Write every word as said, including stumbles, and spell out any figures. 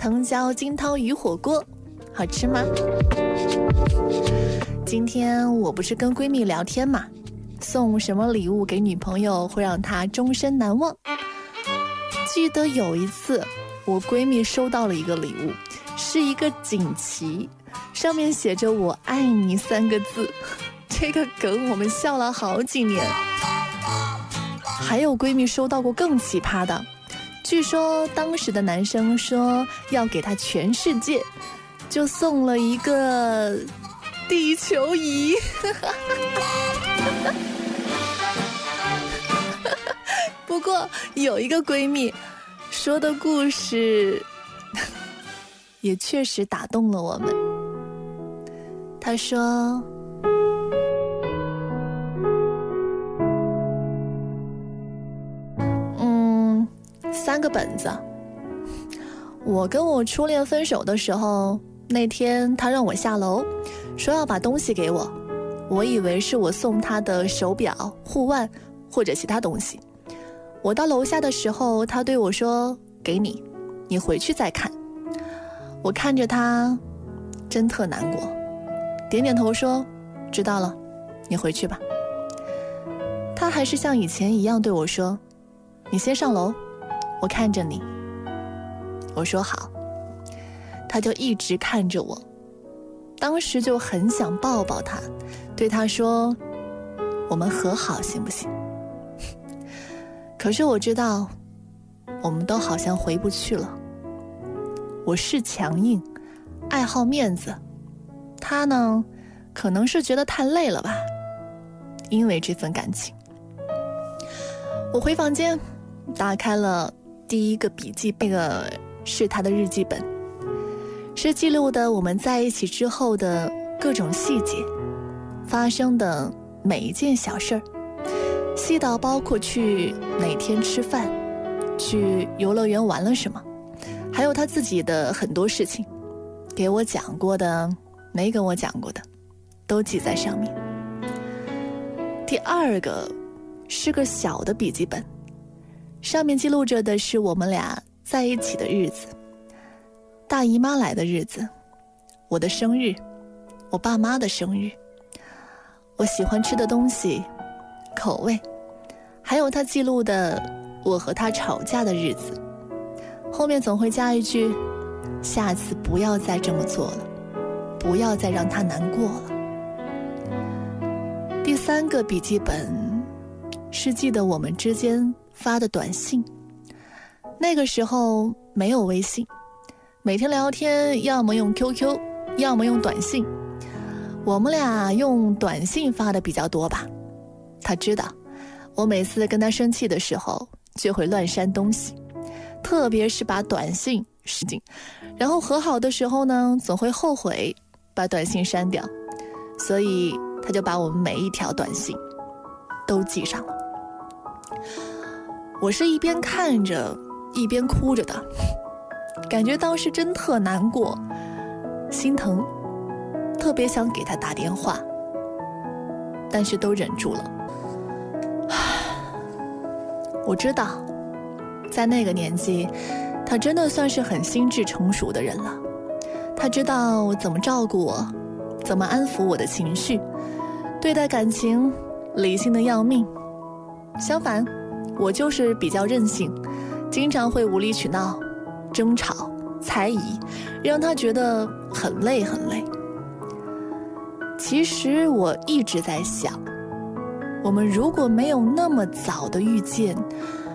藤椒金汤鱼火锅，好吃吗？今天我不是跟闺蜜聊天嘛，送什么礼物给女朋友会让她终身难忘。记得有一次我闺蜜收到了一个礼物，是一个锦旗，上面写着我爱你三个字，这个梗我们笑了好几年。还有闺蜜收到过更奇葩的，据说当时的男生说要给她全世界，就送了一个地球仪。不过有一个闺蜜说的故事也确实打动了我们。她说，嗯，三个本子。我跟我初恋分手的时候，那天他让我下楼，说要把东西给我，我以为是我送他的手表、护腕或者其他东西。我到楼下的时候，他对我说，给你，你回去再看。我看着他，真特难过，点点头说，知道了，你回去吧。他还是像以前一样对我说，你先上楼，我看着你。我说好。他就一直看着我，当时就很想抱抱他，对他说，我们和好行不行？可是我知道我们都好像回不去了。我是强硬，爱好面子，他呢可能是觉得太累了吧，因为这份感情。我回房间打开了第一个笔记，那个是他的日记本，是记录的我们在一起之后的各种细节，发生的每一件小事儿，细到包括去哪天吃饭，去游乐园玩了什么，还有他自己的很多事情，给我讲过的，没跟我讲过的，都记在上面。第二个是个小的笔记本，上面记录着的是我们俩在一起的日子，大姨妈来的日子，我的生日，我爸妈的生日，我喜欢吃的东西，口味，还有他记录的我和他吵架的日子，后面总会加一句，下次不要再这么做了，不要再让他难过了。第三个笔记本是记得我们之间发的短信，那个时候没有微信，每天聊天要么用 Q Q， 要么用短信，我们俩用短信发的比较多吧。他知道我每次跟他生气的时候就会乱删东西，特别是把短信删进，然后和好的时候呢，总会后悔把短信删掉，所以他就把我们每一条短信都记上了。我是一边看着一边哭着的，感觉当时真特难过，心疼，特别想给他打电话，但是都忍住了。我知道在那个年纪，他真的算是很心智成熟的人了，他知道怎么照顾我，怎么安抚我的情绪，对待感情理性的要命。相反，我就是比较任性，经常会无理取闹，争吵，猜疑，让他觉得很累很累。其实我一直在想，我们如果没有那么早的遇见，